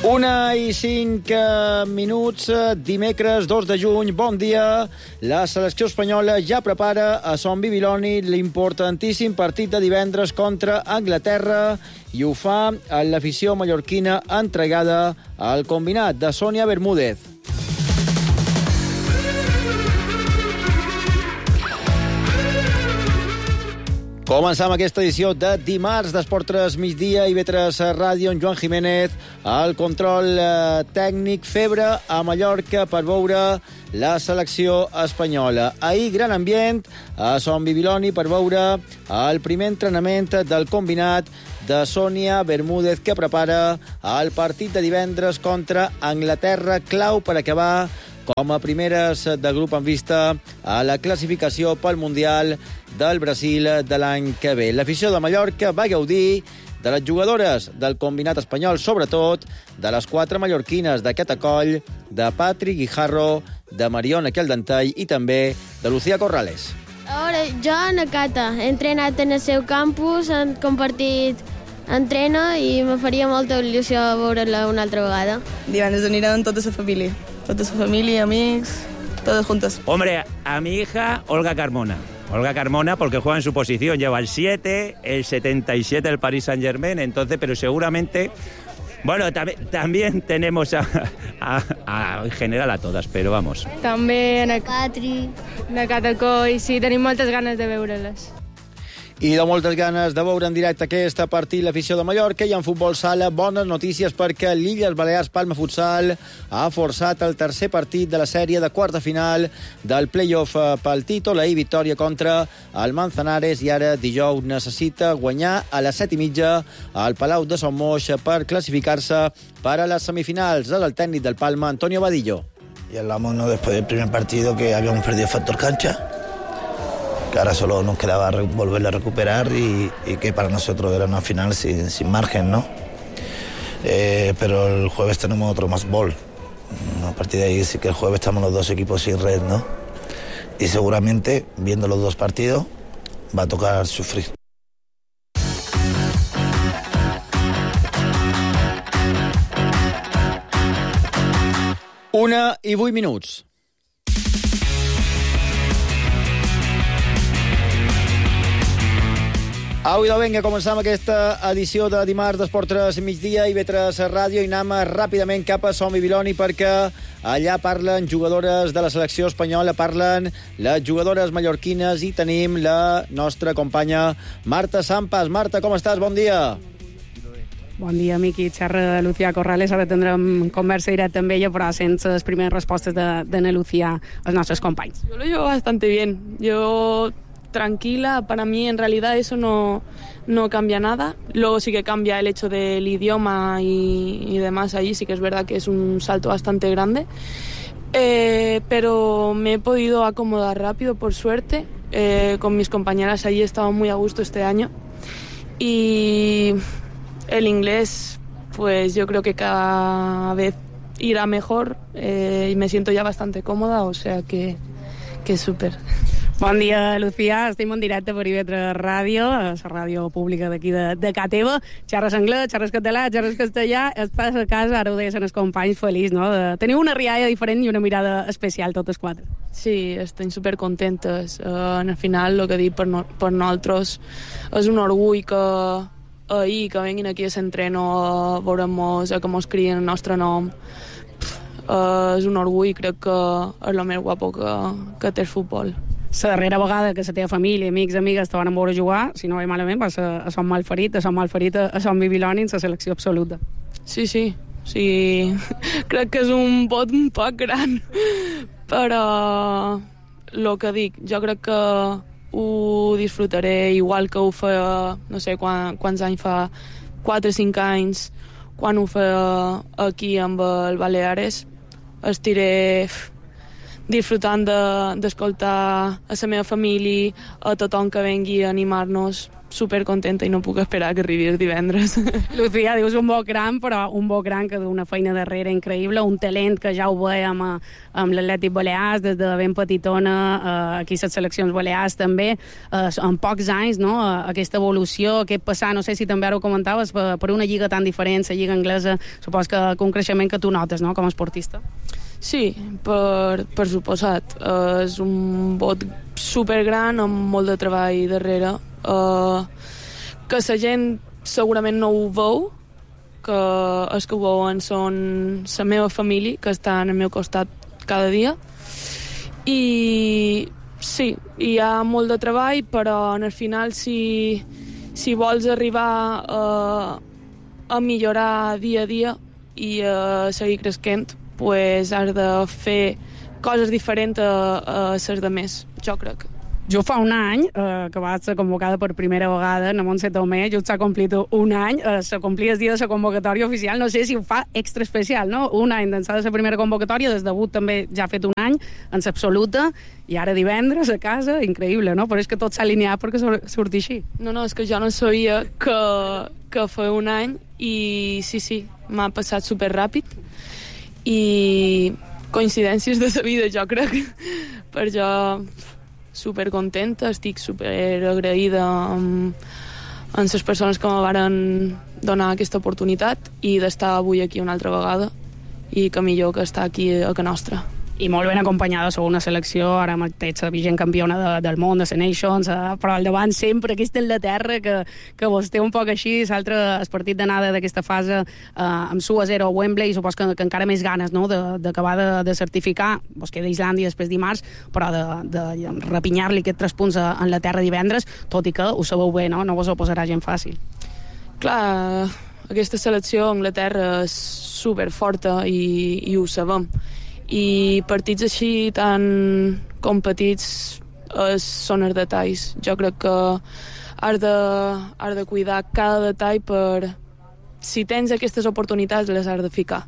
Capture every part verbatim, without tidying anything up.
Una i cinc minuts, dimecres dos de juny, bon dia. La selecció espanyola ja prepara a Son Bibiloni l'importantíssim partit de divendres contra Anglaterra i ho fa a l'afició mallorquina entregada al combinat de Sònia Bermúdez. Començam aquesta edició de dimarts d'Esport tres migdia i B tres Ràdio amb Joan Jiménez, el control eh, tècnic, febre a Mallorca per veure la selecció espanyola. Ahir gran ambient a Son Bibiloni per veure el primer entrenament del combinat de Sònia Bermúdez que prepara el partit de divendres contra Anglaterra, clau per acabar com a primeres de grup en vista a la classificació pel Mundial del Brasil de l'any que ve. L'afició de Mallorca va gaudir de les jugadores del combinat espanyol, sobretot de les quatre mallorquines d'aquest acoll, de Patri Guijarro, de Mariona Queldentall i també de Lucía Corrales. Ara, jo, Nakata, he entrenat en el seu campus, hem compartit entreno i me faria molta il·lusió veure-la una altra vegada. Divendres aniran tota la família. Toda su familia, amigos, todos juntos. Hombre, a mi hija, Olga Carmona. Olga Carmona, porque juega en su posición, lleva el siete, el setenta y siete del Paris Saint-Germain, entonces, pero seguramente... Bueno, tam también tenemos a, a, a, en general a todas, pero vamos. També en Patri, Nakata Coi, sí, tenim moltes ganes de veure-les. I de moltes ganes de veure en directe aquest partit l'afició de Mallorca. I en futbol sala, bones notícies perquè l'Illes Balears Palma Futsal ha forçat el tercer partit de la sèrie de quarts de final del play-off pel títol. Ahir victòria contra el Manzanares i ara dijous necessita guanyar a les set i mitja al Palau de Son Moix per classificar-se per a les semifinals. El tècnic del Palma, Antonio Vadillo. Y hablamos, ¿no?, después del primer partido que habíamos perdido factor cancha, que ahora solo nos quedaba volverle a recuperar y, y que para nosotros era una final sin, sin margen, ¿no? Eh, pero el jueves tenemos otro más ball. A partir de ahí sí que el jueves estamos los dos equipos sin red, ¿no? Y seguramente, viendo los dos partidos, va a tocar sufrir. Una i vuit minuts. Au, idò, vinga, començam aquesta edició de dimarts d'Esport tres migdia i B tres Ràdio i anem ràpidament cap a Son Bibiloni perquè allà parlen jugadores de la selecció espanyola, parlen les jugadores mallorquines i tenim la nostra companya Marta Sampas. Marta, com estàs? Bon dia. Bon dia, Miqui. Xerra Lucía Corrales. Ara tindrem conversa directa amb ella, però sense les primeres respostes d'Anna Lucía als nostres companys. Yo lo llevo bastante bien. Yo... tranquila, para mí en realidad eso no, no cambia nada. Luego sí que cambia el hecho del idioma y, y demás. Allí sí que es verdad que es un salto bastante grande, eh, pero me he podido acomodar rápido, por suerte. Eh, con mis compañeras allí he estado muy a gusto este año y el inglés pues yo creo que cada vez irá mejor, eh, y me siento ya bastante cómoda, o sea que, que súper. Bon dia, Lucía. Estem en directe per I V tres Ràdio, la ràdio pública d'aquí de, de ca teva. Xerres anglès, xerres català, xerres castellà. Estàs a casa, ara ho deien els companys, feliç, no? De... Teniu una rialla diferent i una mirada especial, totes quatre. Sí, estem supercontentes. Uh, al final, el que dic per, no, per nosaltres és un orgull que ahir que venguin aquí a l'entreno a veure-nos, a que mos crien el nostre nom. Uh, és un orgull, crec que és el més guapo que, que té el futbol. La darrera vegada que la teva família, amics, amigues te van veure jugar, si no va malament, va ser a Son Malferit, a Son Malferit, a Son Bibiloni, en la selecció absoluta. Sí, sí, sí. Crec que és un vot un poc gran, però el que dic, jo crec que ho disfrutaré igual que ho feia, no sé quan, quants anys fa, quatre o cinc anys, quan ho feia aquí amb el Baleares. Estiré disfrutant d'escoltar de, a la meva família, a tothom que vengui a animar-nos. supercontenta i no puc esperar que arribi el divendres. Lucía, dius un bo gran, però un bo gran que du una feina darrere increïble, un talent que ja ho veiem amb l'Atlètic Balears des de ben petitona, aquí a les seleccions balears també, en pocs anys, no? Aquesta evolució, aquest passar, no sé si també ara ho comentaves, per una lliga tan diferent, la lliga anglesa, supos que un creixement que tu notes, no?, com a esportista. Sí, per, per suposat. Uh, és un bot supergran amb molt de treball darrere, uh, que la gent segurament no ho veu, que els que ho veuen són la meva família, que està al meu costat cada dia. I sí, hi ha molt de treball, però en el final si, si vols arribar uh, a millorar dia a dia i a uh, seguir creixent, pues has de fer coses diferents a, a les de més, jo crec. Jo fa un any, eh, que vaig ser convocada per primera vegada en Montse Tomé, just s'ha complit un any, eh, se complia el dia de la convocatòria oficial, no sé si ho fa extra especial, no? Un any d'ençà de la primera convocatòria, des debut també ja ha fet un any, en l'absoluta, i ara divendres a casa, increïble, no? Però és que tot s'ha alineat perquè surti així. No, no, és que jo no sabia que, que feia un any, i sí, sí, m'ha passat superràpid, i coincidències de la vida, jo crec. Per jo super contenta, estic super agraïda amb, amb les persones que me varen donar aquesta oportunitat i d'estar avui aquí una altra vegada, i que millor que estar aquí a Can Nostra. I molt ben acompanyada, sou una selecció, ara mateix la vigent campiona de, del món, de la Nations, eh, però al davant sempre aquesta Anglaterra que, que vos té un poc així, l'altre el partit d'anada d'aquesta fase eh, amb su a zero a Wembley, i supos que, que encara més ganes, no?, d'acabar de, de, de certificar, vos queda Islàndia després dimarts, però de, de repinyar-li aquests tres punts a Anglaterra divendres, tot i que ho sabeu bé, no?, no vos ho posarà gent fàcil. Clar, aquesta selecció a Anglaterra és superforta i, i ho sabem. I partits així tan competits eh, són els detalls. Jo crec que has de, has de cuidar cada detall per, si tens aquestes oportunitats, les has de ficar.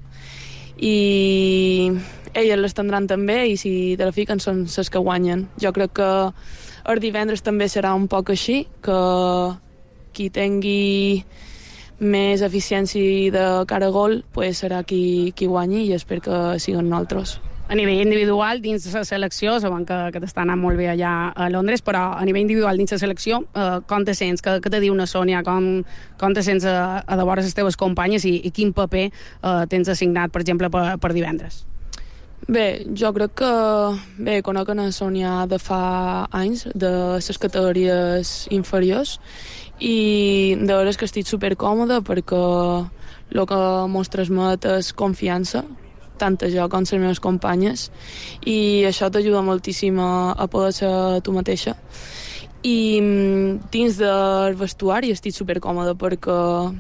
I elles les tindran també, i si te la fiquen són les que guanyen. Jo crec que el divendres també serà un poc així, que qui tingui més eficiència de cara a gol, pues serà qui, qui guanyi, i espero que siguin nosaltres. A nivell individual, dins la selecció, sabem que, que t'està anant molt bé allà a Londres, però a nivell individual dins la selecció, eh, com te sents? Què, què te diu una Sònia? Com, com te sents a, a de vora les teves companyes, i, i quin paper eh, tens assignat, per exemple, per, per divendres? Bé, jo crec que... Bé, conec a Sònia de fa anys, de les categories inferiors, i de veres que estic supercòmoda perquè el que mos transmet és confiança, tant a jo com a les meves companyes, i això t'ajuda moltíssim a, a poder ser tu mateixa. I dins del vestuari estic supercòmoda perquè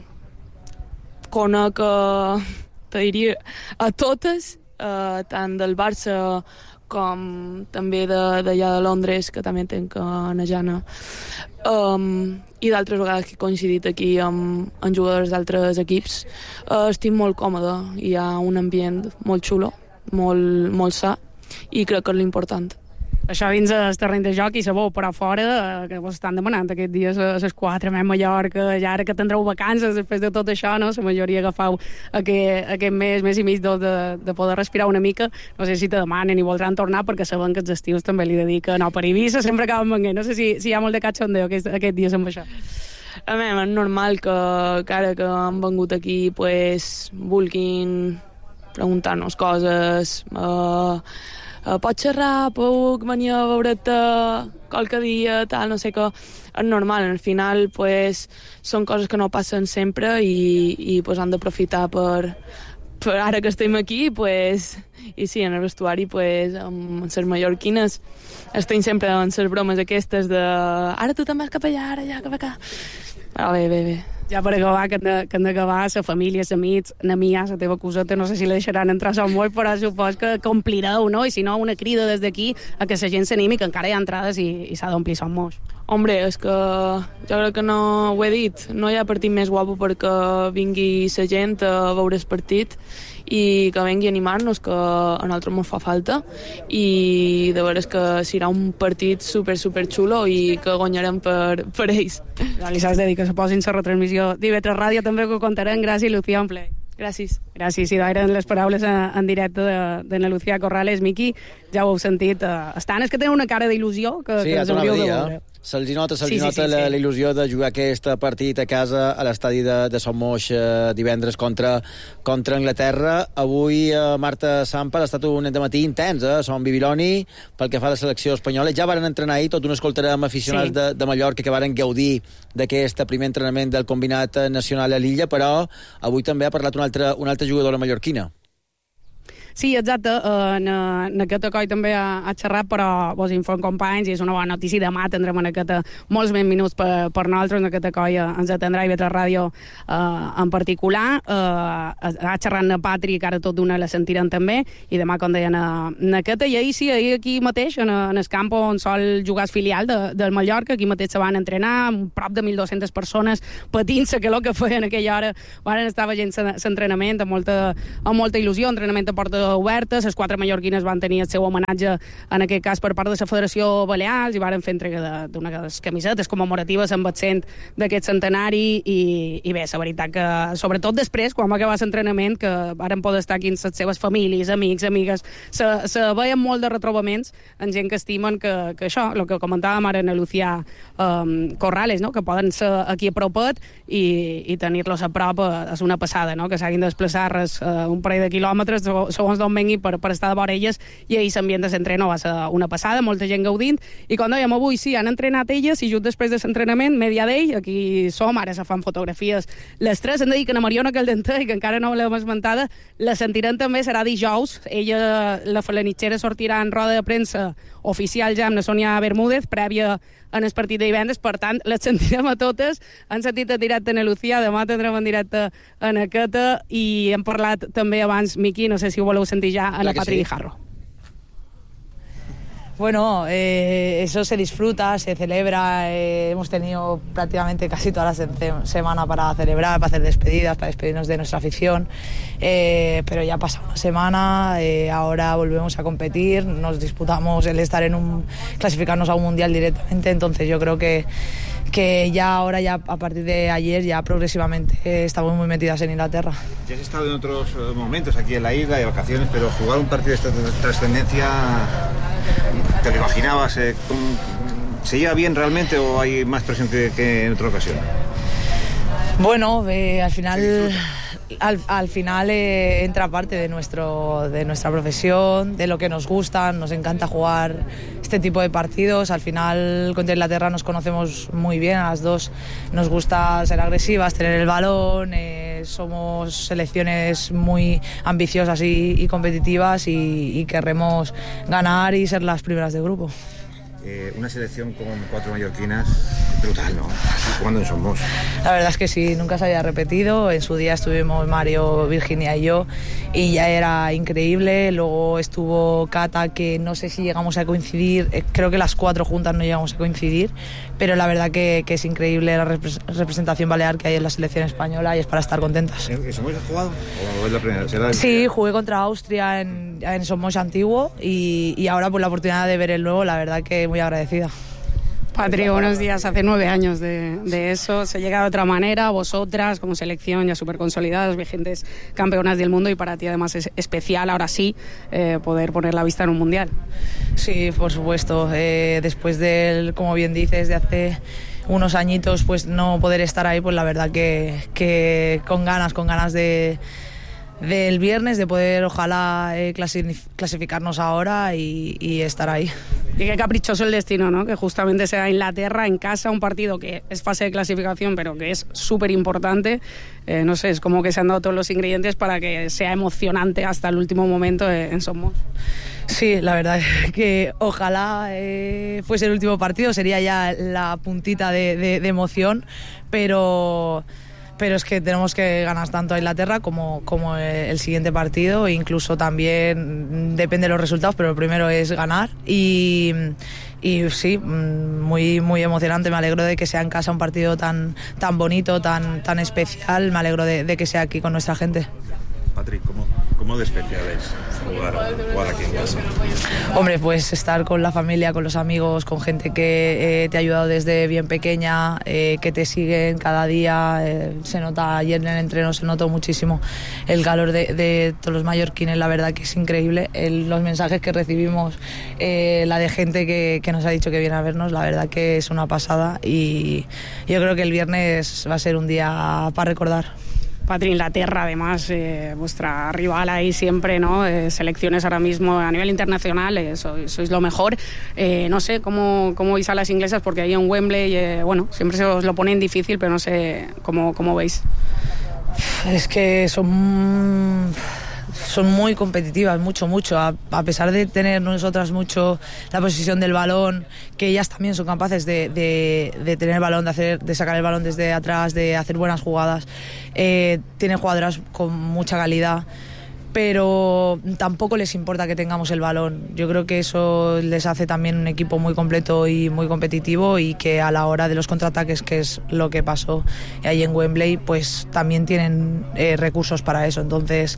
conec, te diria, a totes, eh, tant del Barça com també d'allà de, de Londres, que també tenc a Jana, um, i d'altres vegades que he coincidit aquí amb, amb jugadors d'altres equips. Uh, estic molt còmoda, hi ha un ambient molt xulo, molt, molt sa, i crec que és l'important. Això dins el terreny de joc i sabó, però fora, eh, que vos estan demanant aquests dies a les quatre, a Mallorca, ja ara que tindreu vacances després de tot això, no? La majoria agafau aquest, aquest mes, mes i mig de, de, de poder respirar una mica. No sé si te demanen i voldran tornar, perquè saben que els estius també li dediquen, no, per Eivissa sempre acaben venint. No sé si, si hi ha molt de cachondeo aquest, aquest dies amb això. A mi és normal que, que ara que han vengut aquí pues, vulguin preguntar-nos coses, uh, Uh, pots xerrar, puc venir a veure't qualque dia, tal, no sé què. És normal, al final pues, són coses que no passen sempre, i, i pues, han d'aprofitar per, per ara que estem aquí, pues, i sí, en el vestuari pues, amb les mallorquines estem sempre en les bromes aquestes de ara tu te'n vas cap allà, ara ja cap acá. Però bé, bé, bé. Ja per acabar, que han d'acabar la família, els amics, na Mia, la teva coseta, no sé si la deixaran entrar al moll, però supos que complireu, no? I si no, una crida des d'aquí a que la gent s'animi, que encara hi ha entrades i, i s'ha d'omplir son moix. Hombre, és que jo crec que no ho he dit, no hi ha partit més guapo perquè vingui la gent a veure el partit i que vengui a animar-nos, que a nosaltres ens fa falta, i de veres que serà un partit super, super xulo i que guanyarem per, per ells. Ja li saps de dir que se posin la retransmissió d'I V tres Ràdio, també que ho contarem. Gràcies, Lucía Omple. Gràcies. Gràcies, i eren les paraules en directe de, de la Lucía Corrales. Miqui, ja ho heu sentit, eh, estan, és que tenen una cara d'il·lusió que, sí, que ja ens hauríeu de veure. Eh? Se'ls nota, se'ls sí, sí, nota sí, la, sí. la il·lusió de jugar aquest partit a casa a l'estadi de, de Son Moix eh, divendres contra, contra Anglaterra. Avui eh, Marta Samper ha estat un matí intens, eh? Som Bibiloni pel que fa a la selecció espanyola. Ja varen entrenar ahir, tot un escoltarem aficionats sí. de, de Mallorca que varen gaudir d'aquest primer entrenament del combinat nacional a l'illa, però avui també ha parlat una altra, una altra jugadora mallorquina. Sí, exacte, en, en aquest coi també ha, ha xerrat, però vos inform companys, i és una bona notícia. Demà tindrem en aquest molts més minuts per, per nosaltres, en aquest coi ens atendrà I V tres Ràdio eh, en particular. Eh, ha xerrat en Patri, que ara tot d'una la sentiran també, i demà, com deien, en aquest, i ahir sí, ahir aquí mateix, en, en el camp on sol jugar el filial de, del Mallorca, aquí mateix se van entrenar, prop de mil dues-centes persones patint la calor que feia en aquella hora, van estar veient l'entrenament amb molta, amb molta il·lusió, entrenament a porta obertes. Les quatre mallorquines van tenir el seu homenatge, en aquest cas per part de la Federació Balears, i van fer entrega d'una de les camisetes commemoratives amb el cent d'aquest centenari, i, i bé, la veritat que, sobretot després, quan va acabar l'entrenament, que varen poder estar aquí amb les seves famílies, amics, amigues, se, se veien molt de retrobaments en gent que estimen que, que això, el que comentàvem ara en Lucía um, Corrales, no? Que poden ser aquí a propet i, i tenir-los a prop és una passada, no? Que s'hagin de desplaçar res, uh, un parell de quilòmetres segons d'on vengui per, per estar de vora elles, i ahir l'ambient de l'entreno va ser una passada, molta gent gaudint, i com dèiem avui, sí, han entrenat elles, i just després de l'entrenament, media d'ell, aquí som, ara se fan fotografies les tres. Hem de dir que la Mariona Caldentà, i que encara no l'hem esmentada, la sentirem també, serà dijous. Ella, la falanitxera, sortirà en roda de premsa oficial ja amb la Sònia Bermúdez, prèvia en el partit de divendres, per tant, les sentirem a totes. Han sentit en directe en Lucía, demà tindrem en directe en aquesta, i hem parlat també abans, Miqui, no sé si ho voleu sentir ja, a la Patri Guijarro. Bueno, eh, eso se disfruta, se celebra, eh, hemos tenido prácticamente casi toda la se- semana para celebrar, para hacer despedidas, para despedirnos de nuestra afición, eh, pero ya ha pasado una semana, eh, ahora volvemos a competir, nos disputamos el estar en un, clasificarnos a un mundial directamente, entonces yo creo que que ya ahora, ya a partir de ayer, ya progresivamente eh, estamos muy metidas en Inglaterra. Ya has estado en otros momentos aquí en la isla, de vacaciones, pero jugar un partido de esta trascendencia, ¿te lo imaginabas? Eh, ¿Se lleva bien realmente o hay más presión que, que en otra ocasión? Bueno, eh, al final... Al, al final eh, entra parte de, nuestro, de nuestra profesión, de lo que nos gusta, nos encanta jugar este tipo de partidos. Al final contra Inglaterra nos conocemos muy bien, a las dos nos gusta ser agresivas, tener el balón, eh, somos selecciones muy ambiciosas y, y competitivas, y, y querremos ganar y ser las primeras de grupo. Eh, una selección con cuatro mallorquinas, brutal, ¿no? Jugando en Son Moix. La verdad es que sí, nunca se había repetido. En su día estuvimos Mario, Virginia y yo, y ya era increíble. Luego estuvo Cata, que no sé si llegamos a coincidir, eh, creo que las cuatro juntas no llegamos a coincidir, pero la verdad que, que es increíble la repre- representación balear que hay en la selección española, y es para estar contentas. ¿En Son Moix has jugado? ¿O es la primera? ¿Será la Sí, primera? jugué contra Austria en, en Son Moix antiguo, y, y ahora pues la oportunidad de ver el nuevo, la verdad que muy agradecida. Patri, buenos días. Hace nueve años de, de eso. Se llega de otra manera. Vosotras, como selección ya súper consolidadas, vigentes campeonas del mundo, y para ti además es especial, ahora sí, eh, poder poner la vista en un mundial. Sí, por supuesto. Eh, después del, como bien dices, de hace unos añitos, pues no poder estar ahí, pues la verdad que, que con ganas, con ganas de... del viernes, de poder ojalá eh, clasificarnos ahora y, y estar ahí. Y qué caprichoso el destino, ¿no? Que justamente sea Inglaterra en casa, un partido que es fase de clasificación, pero que es súper importante. Eh, no sé, es como que se han dado todos los ingredientes para que sea emocionante hasta el último momento en Son Moix. Sí, la verdad es que ojalá eh, fuese el último partido, sería ya la puntita de, de, de emoción, pero... pero es que tenemos que ganar tanto a Inglaterra como, como el siguiente partido, e incluso también depende de los resultados, pero lo primero es ganar. Y, y sí, muy, muy emocionante. Me alegro de que sea en casa un partido tan, tan bonito, tan, tan especial. Me alegro de, de que sea aquí con nuestra gente. Patrick, ¿cómo, cómo de especial es jugar, jugar aquí en casa? Hombre, pues estar con la familia, con los amigos, con gente que eh, te ha ayudado desde bien pequeña, eh, que te siguen cada día. Eh, se nota, ayer en el entreno se notó muchísimo el calor de, de todos los mallorquines, la verdad que es increíble. El, los mensajes que recibimos, eh, la de gente que, que nos ha dicho que viene a vernos, la verdad que es una pasada, y yo creo que el viernes va a ser un día para recordar. Patri, Inglaterra, además, eh, vuestra rival ahí siempre, ¿no? Eh, selecciones ahora mismo a nivel internacional, eh, sois, sois lo mejor. Eh, no sé cómo, cómo veis a las inglesas, porque ahí en Wembley, eh, bueno, siempre se os lo ponen difícil, pero no sé cómo, cómo veis. Es que son... son muy competitivas, mucho, mucho, a, a pesar de tener nosotras mucho la posesión del balón, que ellas también son capaces de, de, de tener el balón, de, hacer, de sacar el balón desde atrás, de hacer buenas jugadas. Eh, tienen jugadoras con mucha calidad, pero tampoco les importa que tengamos el balón. Yo creo que eso les hace también un equipo muy completo y muy competitivo, y que a la hora de los contraataques, que es lo que pasó ahí en Wembley, pues también tienen eh, recursos para eso. Entonces,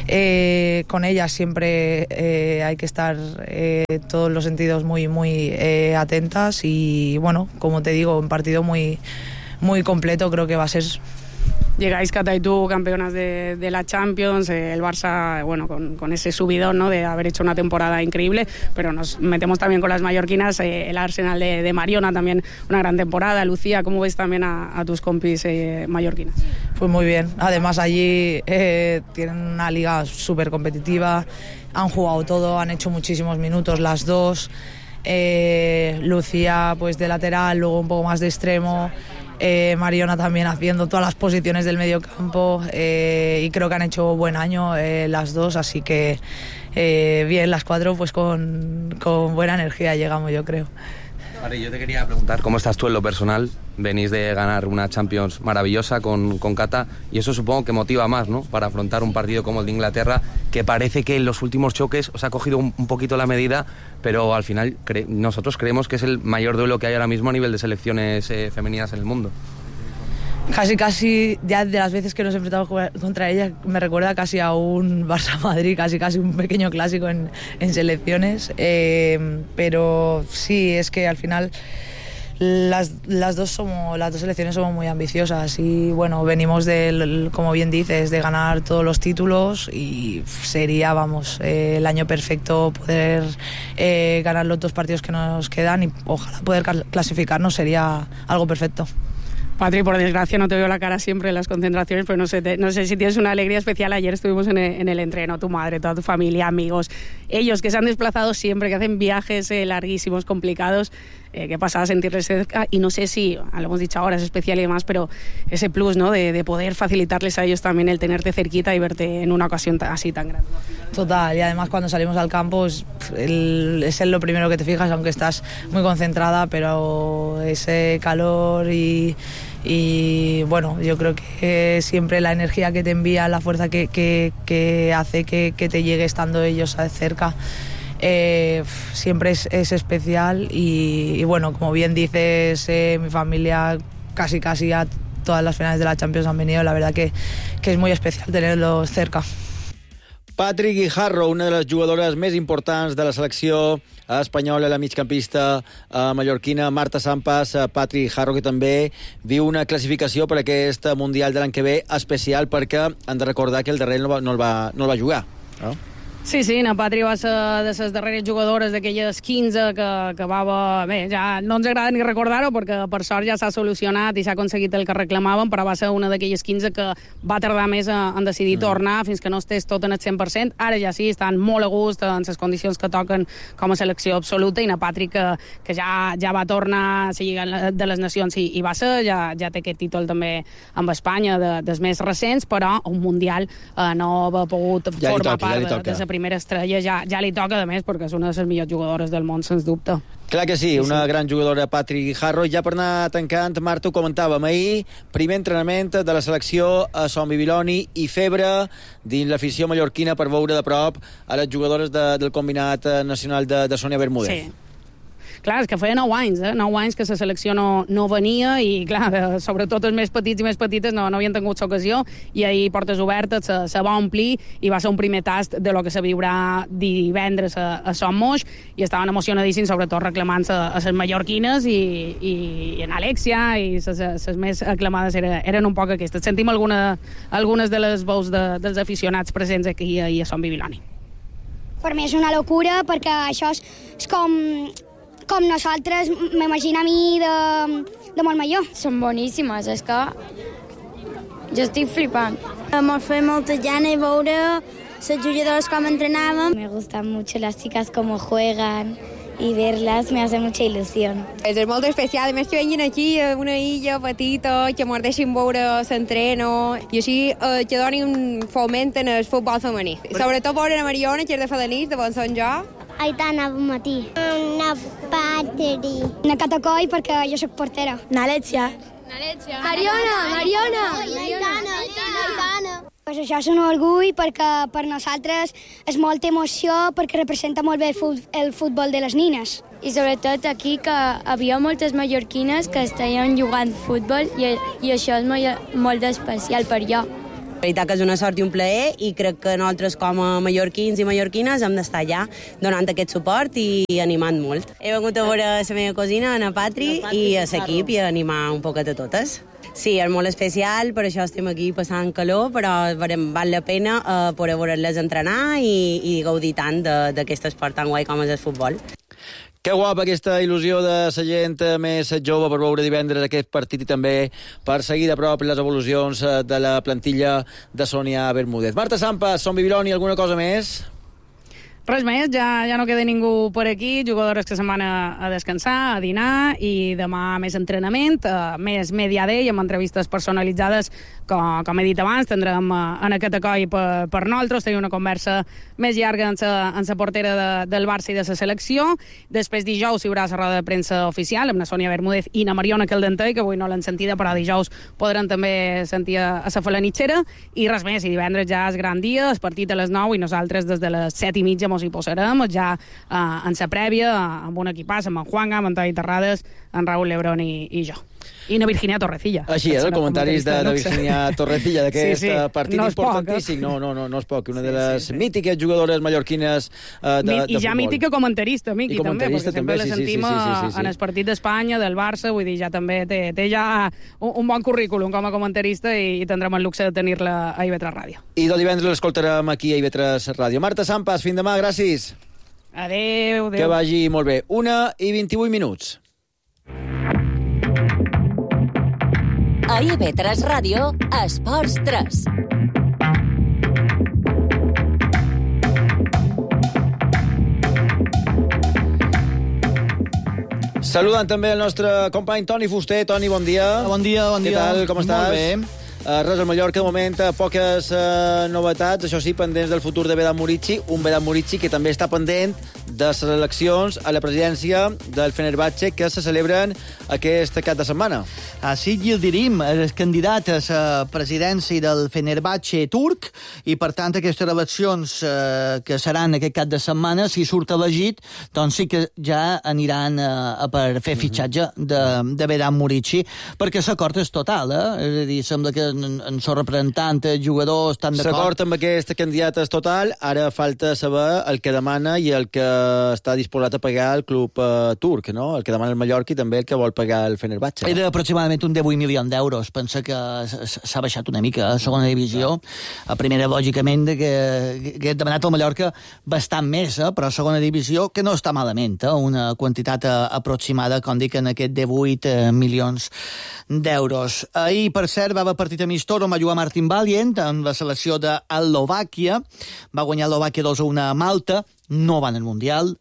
eh, con ellas siempre eh, hay que estar eh, todos los sentidos muy, muy eh, atentas, y bueno, como te digo, un partido muy, muy completo creo que va a ser. Llegáis, Cata y tú, campeonas de, de la Champions, eh, el Barça, bueno, con, con ese subidón, ¿no?, de haber hecho una temporada increíble, pero nos metemos también con las mallorquinas, eh, el Arsenal de, de Mariona, también una gran temporada. Lucía, ¿cómo ves también a, a tus compis eh, mallorquinas? Pues muy bien, además allí eh, tienen una liga súper competitiva, han jugado todo, han hecho muchísimos minutos las dos. eh, Lucía pues de lateral, luego un poco más de extremo. Eh, Mariona también haciendo todas las posiciones del medio campo, eh, y creo que han hecho buen año eh, las dos, así que eh, bien, las cuatro pues con, con buena energía llegamos, yo creo. Vale, yo te quería preguntar cómo estás tú en lo personal. Venís de ganar una Champions maravillosa con, con Cata, y eso supongo que motiva más, ¿no?, para afrontar un partido como el de Inglaterra, que parece que en los últimos choques os ha cogido un, un poquito la medida, pero al final cre- nosotros creemos que es el mayor duelo que hay ahora mismo a nivel de selecciones eh, femeninas en el mundo. Casi, casi, ya de las veces que nos enfrentamos contra ella, me recuerda casi a un Barça-Madrid, casi, casi un pequeño clásico en, en selecciones. Eh, pero sí, es que al final las, las, dos somos, las dos selecciones somos muy ambiciosas, y bueno, venimos del, como bien dices, de ganar todos los títulos, y sería, vamos, eh, el año perfecto poder eh, ganar los dos partidos que nos quedan, y ojalá poder clasificarnos, sería algo perfecto. Patri, por desgracia no te veo la cara siempre en las concentraciones, pero no sé, te, no sé si tienes una alegría especial. Ayer estuvimos en el, en el entreno, tu madre, toda tu familia, amigos, ellos que se han desplazado siempre, que hacen viajes eh, larguísimos, complicados. Eh, qué pasaba sentirles cerca, y no sé si, lo hemos dicho ahora, es especial y demás, pero ese plus, ¿no?, de, de poder facilitarles a ellos también el tenerte cerquita y verte en una ocasión así tan grande. Total, y además cuando salimos al campo es, el, es lo primero que te fijas, aunque estás muy concentrada, pero ese calor y, y bueno, yo creo que siempre la energía que te envía, la fuerza que, que, que hace que, que te llegue estando ellos cerca, Eh, siempre es, es especial, y, y bueno, como bien dices, eh, mi familia casi casi a todas las finales de la Champions han venido, la verdad que, que es muy especial tenerlos cerca. Patrick Guijarro, una de les jugadores més importants de la selecció espanyola, la migcampista eh, mallorquina Marta Sampas. eh, Patrick Guijarro, que també viu una classificació per aquest Mundial de l'any que ve especial, perquè han de recordar que el darrer no, va, no, el, va, no el va jugar, no? Sí, sí, na Patri va ser de les darreres jugadores d'aquelles quinze que, que va... Bé, ja no ens agrada ni recordar-ho, perquè per sort ja s'ha solucionat i s'ha aconseguit el que reclamaven, però va ser una d'aquelles quinze que va tardar més en decidir mm. tornar fins que no estés tot en el cent per cent. Ara ja sí, estan molt a gust en les condicions que toquen com a selecció absoluta, i na Patri que, que ja, ja va tornar a la Lliga de les Nacions i, i va ser, ja, ja té aquest títol també amb Espanya de, dels més recents, però un Mundial eh, no va pogut ja formar toca, part ja de, de la primera estrella ja, ja li toca, a més, perquè és una de les millors jugadores del món, sens dubte. Clar que sí, una gran jugadora, Patrick Harrow. Ja per anar tancant, Marta, ho comentàvem ahir, primer entrenament de la selecció a Son Bibiloni i febre dins l'afició mallorquina per veure de prop a les jugadores de, del combinat nacional de, de Sònia Bermúdez. Sí. Clar, és que feia nou anys, eh? nou anys que la selecció no, no venia i, clar, sobretot els més petits i més petites no, no havien tingut l'ocasió i ahir portes obertes se, se va omplir i va ser un primer tast de lo que se viurà divendres a, a Son Moix i estaven emocionadíssims, sobretot reclamant-se a les mallorquines i, i, i en Alexia i les més aclamades era, eren un poc aquestes. Sentim alguna, algunes de les veus de, dels aficionats presents aquí a, a Son Bibiloni. Per mi és una locura perquè això és, és com... com nosaltres, m'imagino a mi de, de molt major. Són boníssimes, és que jo estic flipant. M'ho fa molta gana veure les jugadores com entrenaven. Me gustan mucho las chicas como juegan y verlas me hace mucha ilusión. És molt especial, a més que venguin aquí a una illa petita, que m'ho deixin veure l'entreno i així eh, que donin foment en el futbol femení. Sobretot veure a Mariona, que és de Felanís, de bon son jo. Aitana, bon matí. Na Patri. Na Catacoi, perquè jo soc portera. Na Alexia. Mariona, Mariona. Aitana, Aitana. Pues això és un orgull perquè per nosaltres és molta emoció perquè representa molt bé el futbol de les nines. I sobretot aquí que havia moltes mallorquines que estaven jugant futbol i, i això és molt, molt especial per jo. La veritat que és una sort i un plaer i crec que nosaltres com a mallorquins i mallorquines hem d'estar allà donant aquest suport i animant molt. He vengut a veure la meva cosina, Ana Patri, i a l'equip i a animar un poquet a totes. Sí, és molt especial, per això estem aquí passant calor, però val la pena eh, poder veure-les entrenar i, i gaudir tant d'aquest esport tan guai com és el futbol. Que guapa aquesta il·lusió de la gent més jove per veure divendres aquest partit i també per seguir de prop les evolucions de la plantilla de Sònia Bermúdez. Marta Sampas, Son Bibiloni, alguna cosa més? Res més, ja, ja no queda ningú per aquí, jugadores que se'n van a, a descansar, a dinar, i demà més entrenament, uh, més Media Day, amb entrevistes personalitzades, com, com he dit abans, tindrem uh, en aquest acoi per, per nosaltres, tenir una conversa més llarga amb la portera de, del Barça i de la selecció. Després dijous hi haurà la roda de premsa oficial amb la Sònia Bermúdez i la Mariona Caldentei, que avui no l'han sentida, però dijous podran també sentir a, a la Falanitxera, i res més, i divendres ja és gran dia, el partit a les nou, i nosaltres des de les set i mitja mos hi posarem ja uh, en la prèvia amb un equipàs, amb en Juanga, amb Antoni Terrades, en Raúl Lebrón i, i jo. I na Virginia Torrecilla. Així, eh, els comentaris de, de Virginia Torrecilla d'aquest sí, sí. partit no importantíssim. No, no, no, no és poc. Una de les sí, sí, mítiques jugadores mallorquines uh, de, I de ja futbol. mítica comentarista, Miqui, també, perquè sempre la sentim sí, sí, sí, sí, sí. en el partit d'Espanya, del Barça, vull dir, ja també té, té ja un, un bon currículum com a comentarista i, i tindrem el luxe de tenir-la a I V tres Ràdio. I del divendres l'escoltarem aquí a I V tres Ràdio. Marta Sampas, fins demà, gràcies. Adéu, adéu. Que vagi molt bé. Una i vint-i-vuit minuts. A I V tres Ràdio, Esports tres. Saludant també el nostre company Toni Fuster. Toni, bon dia. Bon dia, bon dia. Què tal, com estàs? Molt bé. Uh, res, al Mallorca, de moment, uh, poques uh, novetats, això sí, pendents del futur de Vedat Murici, un Vedat Murici que també està pendent de les eleccions a la presidència del Fenerbahçe que se celebren aquest cap de setmana. Així Yildirim és candidat a la presidència del Fenerbahçe turc i, per tant, aquestes eleccions eh, que seran aquest cap de setmana, si surt elegit, doncs sí que ja aniran eh, per fer fitxatge de, de Vedat Murici, perquè l'acord és total, eh? És a dir, sembla que en, en el representant, els jugadors estan d'acord. L'acord amb aquest candidat és total, ara falta saber el que demana i el que està disposat a pagar el club uh, turc, no? El que demana el Mallorca i també el que vol pagar el Fenerbahçe. Era aproximadament un divuit milions d'euros. Pensa que s'ha baixat una mica a segona divisió. A primera, lògicament, que, que he demanat al Mallorca bastant més, eh? Però a segona divisió, que no està malament, eh? Una quantitat uh, aproximada, com dic, en aquest divuit uh, milions d'euros. Ahir, per cert, va haver partit amistós on va jugar Martin Valient amb la selecció d'Eslovàquia. Va guanyar Eslovàquia dos a una a Malta. No van al Mundial,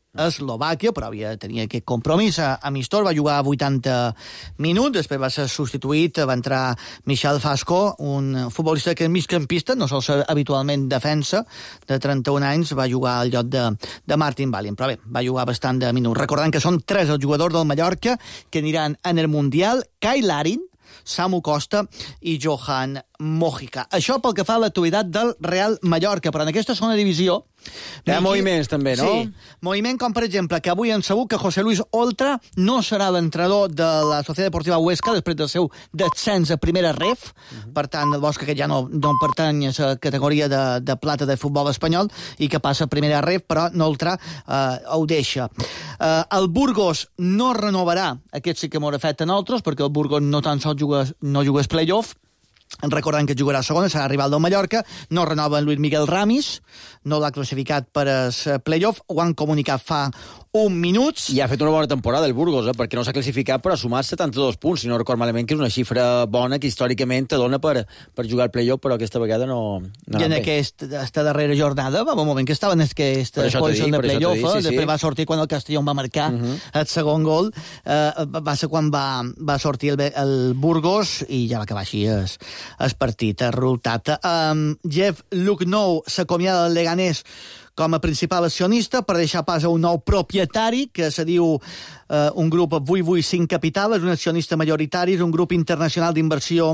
a Eslovàquia, però havia tenia aquest compromís amistós, va jugar vuitanta minuts, després va ser substituït, va entrar Michel Fasco, un futbolista que és migcampista, no sol ser habitualment defensa, de trenta-un anys, va jugar al lloc de, de Martin Valiant, però bé, va jugar bastant de minuts. Recordant que són tres els jugadors del Mallorca que aniran en el Mundial: Kai Larin, Samu Costa i Johan Mojica. Això pel que fa a l'actualitat del Real Mallorca, però en aquesta segona divisió... Hi ha moviments també, no? Sí, moviment com, per exemple, que avui hem sabut que José Luis Oltra no serà l'entrenador de la Societat Deportiva Huesca després del seu descens a primera ref, uh-huh. Per tant, el Bosca que ja no, no pertany a la categoria de, de plata de futbol espanyol i que passa a primera ref, però Oltra eh, ho deixa. Eh, el Burgos no renovarà, aquest sí que m'ho fet a nosaltres, perquè el Burgos no tan sols juga, no juga el playoff, recordant que jugarà a segona, serà rival del Mallorca, no renova en Luis Miguel Ramis, no l'ha classificat per al playoff, ho han comunicat fa un minuts. I ha fet una bona temporada el Burgos, eh? Perquè no s'ha classificat, però ha sumat setanta-dos punts, si no record malament, que és una xifra bona que històricament te dona per, per jugar al playoff, però aquesta vegada no... no I en aquesta, aquesta darrera jornada va un moment que estaven en aquesta posició de playoff, eh? Sí, després sí. Va sortir quan el Castellón va marcar uh-huh. el segon gol, eh, va ser quan va, va sortir el, el Burgos i ja va acabar així es, el partit, el resultat. Um, Jeff Lucknow s'acomiada del Leganés com a principal accionista per deixar pas a un nou propietari que se diu eh, un grup vuit vuit cinc Capital, és un accionista majoritari, és un grup internacional d'inversió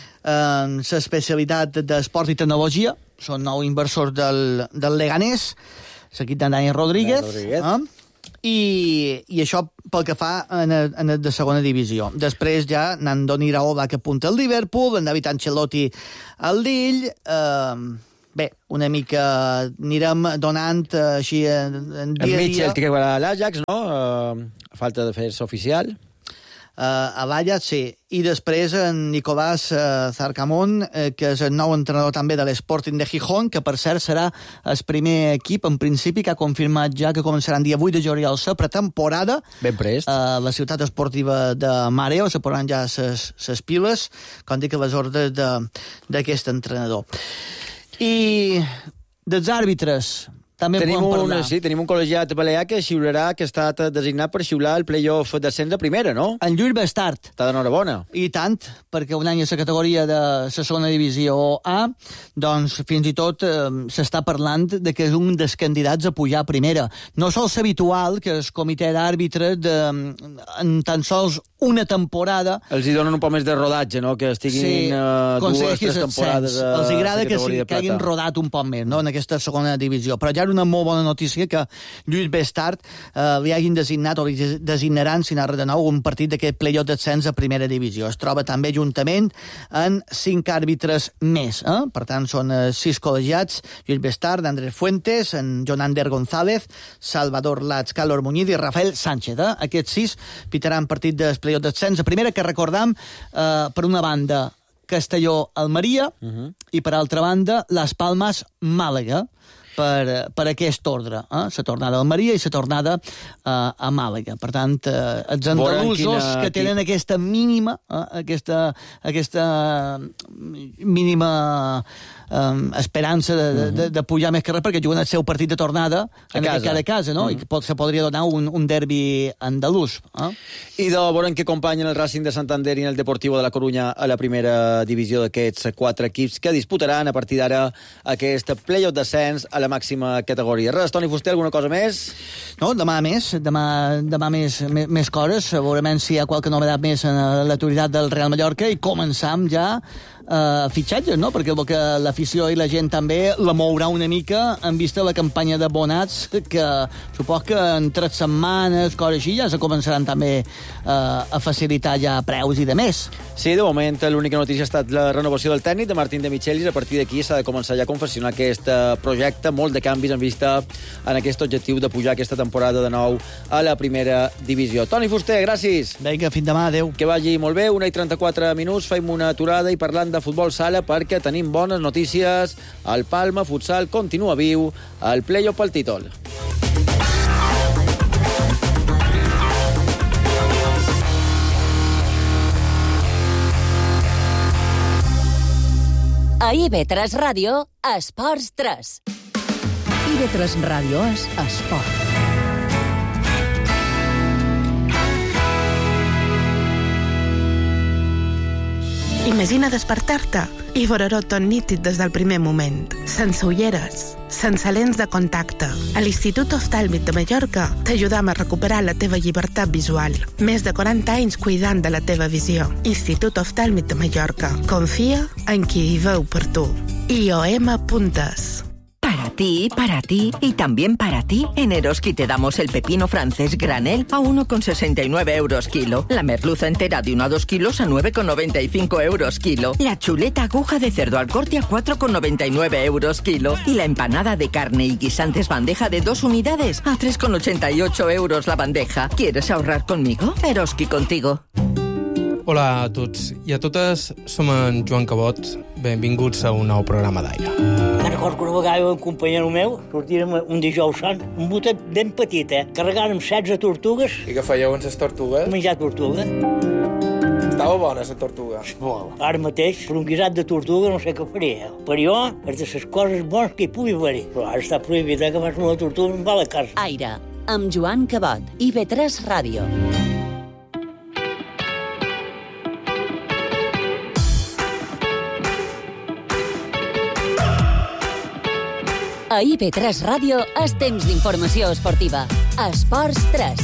en eh, l'especialitat d'esport i tecnologia, són nou inversors del, del Leganés, seguit de Dani Rodríguez, Rodríguez. Eh? I, i això pel que fa en el, en el de segona divisió. Després ja Nandoni Iraola que apunta al Liverpool, en David Ancelotti al Lille, eh, bé, una mica anirem donant uh, així en, en dia a dia... El Mitchell que va a l'Ajax, no? Uh, falta de fer-se oficial. Uh, a l'Ajax, sí. I després en Nicolás uh, Zarcamón, uh, que és el nou entrenador també de l'Sporting de Gijón, que per cert serà el primer equip, en principi, que ha confirmat ja que començarà el dia vuit de juliol la pretemporada. Ben prest. Uh, la ciutat esportiva de Mareo, se posaran ja les piles, com dic, les ordres d'aquest entrenador. I dels àrbitres també tenim podem un, parlar. sí, tenim un col·legiat balear que xiularà, que ha estat designat per xiular el play-off d'ascens de primera, no? En Lluís Bestart. Està d'enhorabona. I tant, perquè un any a la categoria de la segona divisió A, doncs fins i tot eh, s'està parlant de que és un dels candidats a pujar a primera. No sol ser habitual que el comitè d'àrbitres de, en tan sols una temporada... Els hi donen un poc més de rodatge, no? Que estiguin sí, uh, dues, tres temporades a els agrada que, sí, que hagin rodat un poc més, no?, en aquesta segona divisió. Però ja una molt bona notícia que Lluís Bestart eh, li hagin designat o li designaran, si narra de nou, un partit d'aquest play-off d'ascens a primera divisió. Es troba també juntament en cinc àrbitres més. Eh? Per tant, són eh, sis col·legiats: Lluís Bestart, Andrés Fuentes, en Jonander González, Salvador Lats, Carlos Muñiz i Rafael Sánchez. Eh? Aquests sis pitaran partit del play-off d'ascens a primera, que recordam, eh, per una banda, Castelló-Almeria, uh-huh. i per altra banda, Las Palmas-Màlaga, per, per aquest ordre, eh? La tornada a Almeria i la tornada eh, a Màlaga. Per tant, eh, els andalusos quina... que tenen aquesta mínima, eh, aquesta, aquesta mínima eh, esperança de, de, de, de pujar més que res, perquè juguen el seu partit de tornada en aquest cas a casa, no? Uh -huh. I pot, se podria donar un, un derbi andalús. Eh? I de veurem que acompanyen el Racing de Santander i el Deportivo de la Corunya a la primera divisió d'aquests quatre equips que disputaran a partir d'ara aquest play-off d'ascens a la màxima categoria. Res, Toni Fuster, alguna cosa més? No, demà més, demà, demà més, més, més coses, veurem si hi ha qualque novedat més en l'actualitat del Real Mallorca i començam ja Uh, fitxatges, no? Perquè el que l'afició i la gent també la mourà una mica en vista la campanya de bonats, que supos que en tres setmanes, coses així, ja se començaran també uh, a facilitar ja preus i de més. Sí, de moment l'única notícia ha estat la renovació del tècnic de Martín de Michelis. A partir d'aquí s'ha de començar ja a confeccionar aquest projecte, molt de canvis en vista en aquest objectiu de pujar aquesta temporada de nou a la primera divisió. Toni Fuster, gràcies. Vinga, fins demà, adeu. Que vagi molt bé, una i trenta-quatre minuts, fem una aturada i parlant de futbol sala perquè tenim bones notícies. El Palma Futsal continua viu al play-off pel títol. A I V tres Ràdio, Esports tres. I V tres Ràdio és esport. Imagina despertar-te i veure-ho tot nítid des del primer moment, sense ulleres, sense lents de contacte. A l'Institut Oftàlmic de Mallorca t'ajudam a recuperar la teva llibertat visual. Més de quaranta anys cuidant de la teva visió. Institut Oftàlmic de Mallorca. Confia en qui hi veu per tu. I O M Puntes. Para ti, para ti y también para ti, en Eroski te damos el pepino francés granel a uno con sesenta y nueve euros kilo, la merluza entera de uno a dos kilos a nueve con noventa y cinco euros kilo, la chuleta aguja de cerdo al corte a cuatro con noventa y nueve euros kilo y la empanada de carne y guisantes bandeja de dos unidades a tres con ochenta y ocho euros la bandeja. ¿Quieres ahorrar conmigo? Eroski contigo. Hola a tots i a totes, som en Joan Cabot. Benvinguts a un nou programa d'Aire. Me'n recordo que una vegada un companyero meu sortirem un dijous sant, un botet ben petit, eh? Carregàrem setze tortugues. I què fèieu amb les tortugues? Menjar tortuga. Estava bona, la tortuga. Molt. Ara mateix, per un guisat de tortuga no sé què faria. Per jo, és de les coses bones que hi pugui haver. Però ara està prohibit, eh, que fas una tortuga en va a la casa. Aire, amb Joan Cabot, I V tres Ràdio. A I V tres Ràdio és temps d'informació esportiva. Esports tres.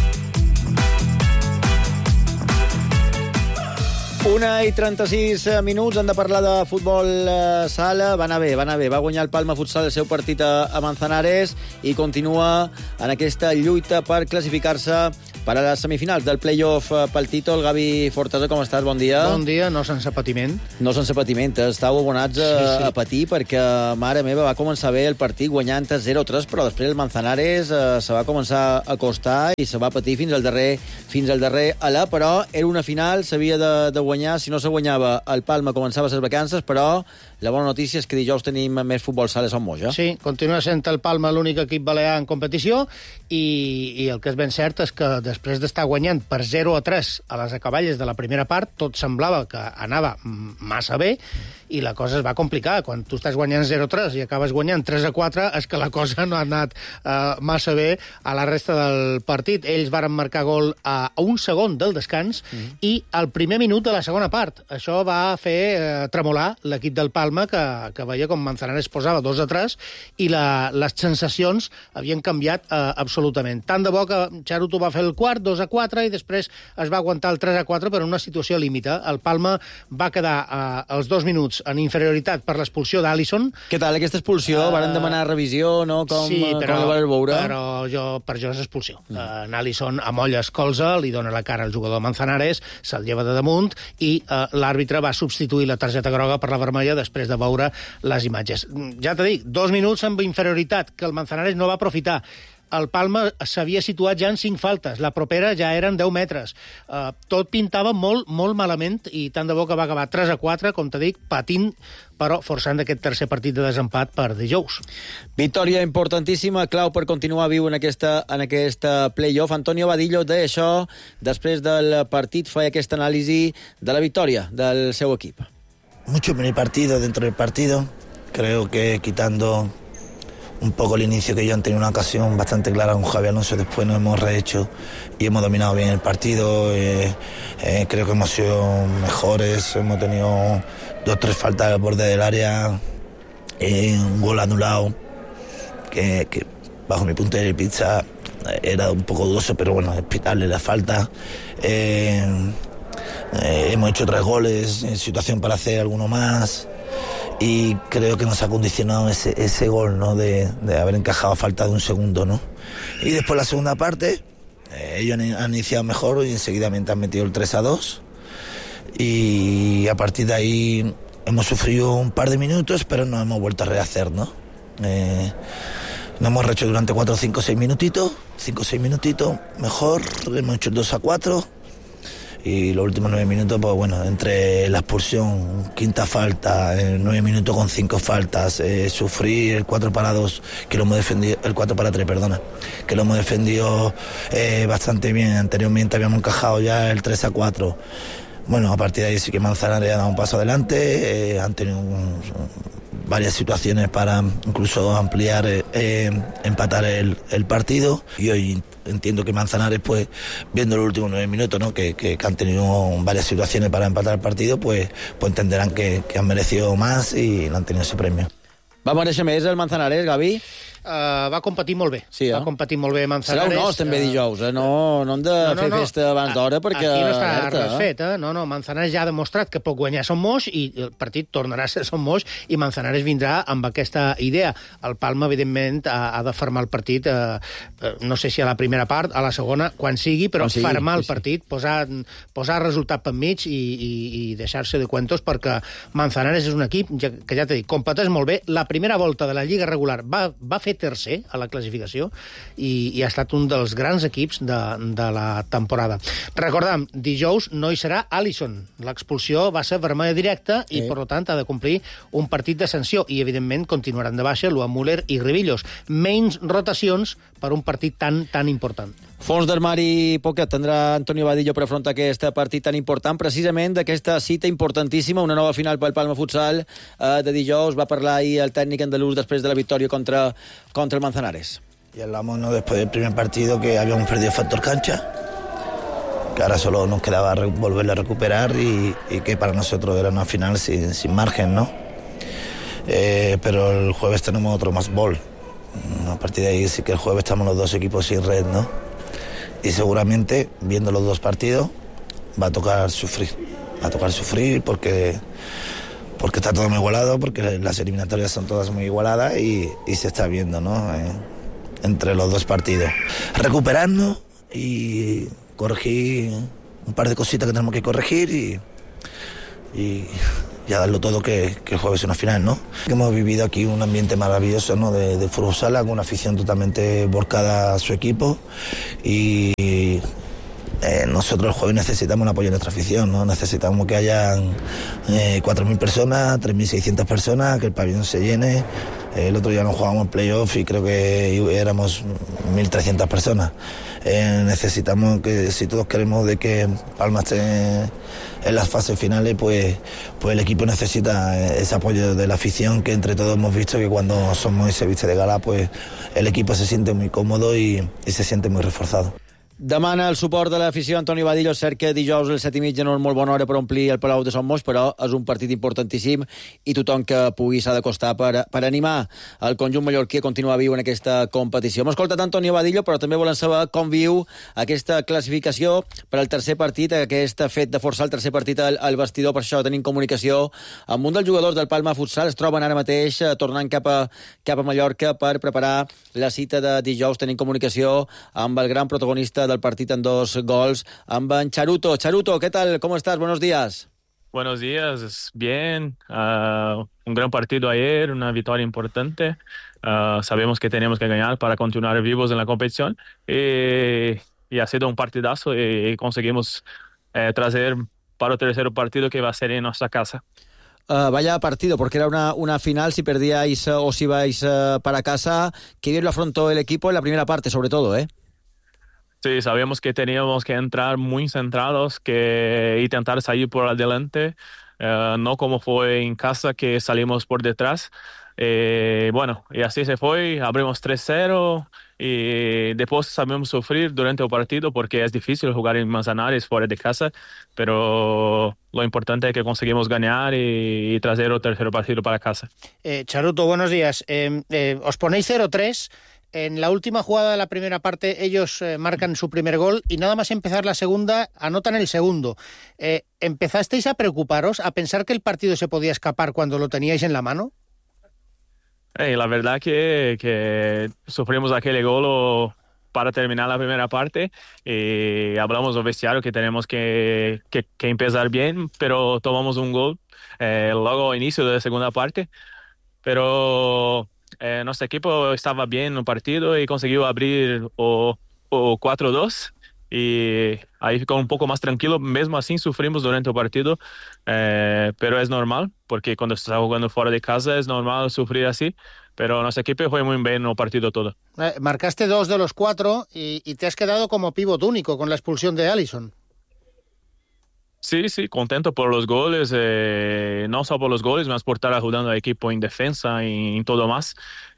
Una i trenta-sis minuts, hem de parlar de futbol eh, sala. Va anar bé, va anar bé. Va guanyar el Palma Futsal el seu partit a, a Manzanares i continua en aquesta lluita per classificar-se per a les semifinals del play-off pel títol. Gavi Fortesa, com estàs? Bon dia. Bon dia, no sense patiment. No sense patiment, estàu abonats a, sí, sí. a patir perquè, mare meva, va començar bé el partit guanyant zero tres, però després el Manzanares eh, se va començar a costar i se va patir fins al darrer, fins al darrer alà, però era una final, s'havia de, de guanyar. Si no se guanyava, el Palma començava les vacances, però la bona notícia és que dijous tenim més futbol sala a Son Moix. Sí, continua sent el Palma l'únic equip balear en competició i, i el que és ben cert és que després d'estar guanyant per zero a tres a les acaballes de la primera part, tot semblava que anava massa bé i la cosa es va complicar. Quan tu estàs guanyant zero a tres i acabes guanyant tres a quatre, és que la cosa no ha anat uh, massa bé a la resta del partit. Ells varen marcar gol a un segon del descans mm. i al primer minut de la segona part. Això va fer uh, tremolar l'equip del Palma, que, que veia com Manzanares posava dos a tres i la, les sensacions havien canviat uh, absolutament. Tant de bo que Charuto va fer el quart, dos a quatre, i després es va aguantar el tres a quatre per una situació límite. El Palma va quedar uh, als dos minuts en inferioritat per l'expulsió d'Alisson. Què tal aquesta expulsió? Uh, Varen demanar revisió, no? Com, sí, però, com la van veure? però jo, per jo és expulsió. Mm. Uh, en Alisson amolla colze, li dona la cara al jugador Manzanares, se'l lleva de damunt i uh, l'àrbitre va substituir la targeta groga per la vermella després de veure les imatges. Ja t'he dit, dos minuts amb inferioritat, que el Manzanares no va aprofitar. El Palma s'havia situat ja en cinc faltes. La propera ja eren deu metres. Uh, tot pintava molt, molt malament i tant de bo que va acabar tres a quatre, com t'he dit, patint, però forçant d'aquest tercer partit de desempat per dijous. Victòria importantíssima, clau per continuar viu en aquesta, en aquesta play-off. Antonio Vadillo deia això després del partit, feia aquesta anàlisi de la victòria del seu equip. Mucho mini partido dentro del partido. Creo que quitando un poco el inicio, que yo han tenido una ocasión bastante clara con Javi Alonso, después nos hemos rehecho y hemos dominado bien el partido. Eh, eh, creo que hemos sido mejores, hemos tenido dos tres faltas al borde del área, eh, un gol anulado que, que bajo mi punto de vista era un poco dudoso, pero bueno, es pitable la falta. Eh, eh, hemos hecho tres goles, en situación para hacer alguno más. Y creo que nos ha condicionado ese, ese gol, ¿no? De, de haber encajado a falta de un segundo, ¿no? Y después la segunda parte, eh, ellos han, han iniciado mejor y enseguida han metido el tres a dos. Y a partir de ahí hemos sufrido un par de minutos, pero nos hemos vuelto a rehacer, ¿no? Eh, nos hemos rehecho durante cuatro, cinco, seis minutitos, cinco, seis minutitos, mejor, hemos hecho el dos a cuatro. Y los últimos nueve minutos, pues bueno, entre la expulsión, quinta falta, eh, nueve minutos con cinco faltas, eh, sufrir el cuatro para dos, que lo hemos defendido, el cuatro para tres, perdona, que lo hemos defendido eh, bastante bien. Anteriormente habíamos encajado ya el tres a cuatro. Bueno, a partir de ahí sí que Manzanares ha dado un paso adelante, eh, han tenido un, varias situaciones para incluso ampliar, eh, empatar el, el partido, y hoy entiendo que Manzanares, pues viendo los últimos nueve minutos, ¿no? que, que, que han tenido varias situaciones para empatar el partido, pues, pues entenderán que, que han merecido más y han tenido ese premio. Va mereixer més el Manzanares, Gavi? Uh, va competir molt bé. Sí, eh? Va competir molt bé Manzanares. Serà un os, també, dijous. Eh? No, no hem de no, no, fer no. festa abans d'hora, perquè... Aquí no està alerta, res fet, eh? No, no, Manzanares ja ha demostrat que pot guanyar Son Moix i el partit tornarà a ser Son Moix i Manzanares vindrà amb aquesta idea. El Palma, evidentment, ha, ha de fermar el partit, eh, no sé si a la primera part, a la segona, quan sigui, però quan sigui, fermar el partit, sí. posar, posar resultat per mig i, i, i deixar-se de cuentos, perquè Manzanares és un equip ja, que ja t'he dit, competeix molt bé. La primera volta de la Lliga regular va, va fer tercer a la classificació i, i ha estat un dels grans equips de, de la temporada. Recordem, dijous no hi serà Alisson. L'expulsió va ser vermella directa i, sí. per tant, ha de complir un partit de sanció i, evidentment, continuaran de baixa Luan Müller i Ribillos. Menys rotacions per un partit tan, tan important. Fons d'armari poquet tindrà Antonio Vadillo per afrontar aquest partit tan important, precisament d'aquesta cita importantíssima, una nova final pel Palma Futsal eh, de dijous. Va parlar ahir el tècnic andalús després de la victòria contra, contra el Manzanares. Y hablamos, ¿no?, después del primer partido, que habíamos perdido factor cancha, que ahora solo nos quedaba volverle a recuperar y, y que para nosotros era una final sin, sin margen, ¿no? Eh, pero el jueves tenemos otro más ball. A partir de ahí sí que el jueves estamos los dos equipos sin red, ¿no? Y seguramente, viendo los dos partidos, va a tocar sufrir. Va a tocar sufrir porque, porque está todo muy igualado, porque las eliminatorias son todas muy igualadas y, y se está viendo, ¿no? Eh, entre los dos partidos. Recuperarnos y corregir un par de cositas que tenemos que corregir y, y ya darlo todo, que, que el jueves es una final, ¿no? Hemos vivido aquí un ambiente maravilloso, ¿no?, de, de fútbol sala, con una afición totalmente volcada a su equipo y eh, nosotros el jueves necesitamos un apoyo de nuestra afición, ¿no? Necesitamos que hayan eh, cuatro mil personas, tres mil seiscientas personas, que el pabellón se llene. El otro día nos jugábamos playoff y creo que éramos mil trescientas personas. Eh, necesitamos que, si todos queremos de que Palma esté en las fases finales, pues, pues el equipo necesita ese apoyo de la afición, que entre todos hemos visto que cuando somos y se viste de gala, pues el equipo se siente muy cómodo y, y se siente muy reforzado. Demana el suport de l'afició Antonio Vadillo. És cert que dijous a les set i mitja no és molt bona hora per omplir el Palau de Son Moix, però és un partit importantíssim i tothom que pugui s'ha d'acostar per, per animar el conjunt mallorquí a continuar viu en aquesta competició. Hem escoltat Antonio Vadillo, però també volem saber com viu aquesta classificació per al tercer partit, aquest fet de forçar el tercer partit al, al vestidor. Per això tenim comunicació amb un dels jugadors del Palma Futsal. Es troben ara mateix eh, tornant cap a, cap a Mallorca per preparar la cita de dijous. Tenim comunicació amb el gran protagonista del partido en dos gols, amb en Charuto. Charuto, ¿qué tal? ¿Cómo estás? Buenos días. Buenos días, bien. Uh, un gran partido ayer, una victoria importante. Uh, sabemos que tenemos que ganar para continuar vivos en la competición y, y ha sido un partidazo y conseguimos eh, traer para el tercer partido que va a ser en nuestra casa. Uh, vaya partido, porque era una, una final. Si perdíais uh, o si vais uh, para casa, qué bien lo afrontó el equipo en la primera parte, sobre todo, ¿eh? Sí, sabíamos que teníamos que entrar muy centrados, que intentar salir por adelante, uh, no como fue en casa, que salimos por detrás. Eh, bueno, y así se fue, abrimos tres cero y después sabemos sufrir durante el partido porque es difícil jugar en Manzanares fuera de casa, pero lo importante es que conseguimos ganar y, y traer el tercer partido para casa. Eh, Charuto, buenos días. Eh, eh, os ponéis cero tres. En la última jugada de la primera parte ellos eh, marcan su primer gol y nada más empezar la segunda anotan el segundo. Eh, ¿Empezasteis a preocuparos, a pensar que el partido se podía escapar cuando lo teníais en la mano? Hey, la verdad que, que sufrimos aquel gol para terminar la primera parte y hablamos del vestiario que tenemos que, que, que empezar bien, pero tomamos un gol eh, luego inicio de la segunda parte, pero... Eh, nuestro equipo estaba bien en el partido y consiguió abrir o, o cuatro dos y ahí ficó un poco más tranquilo. Mesmo así sufrimos durante el partido, eh, pero es normal porque cuando estás jugando fuera de casa es normal sufrir así, pero nuestro equipo fue muy bien en el partido todo. Eh, marcaste dos de los cuatro y, y te has quedado como pívot único con la expulsión de Alisson. Sí, sí, contento por los goles, eh, no solo por los goles, más por estar ayudando al equipo en defensa y en todo más.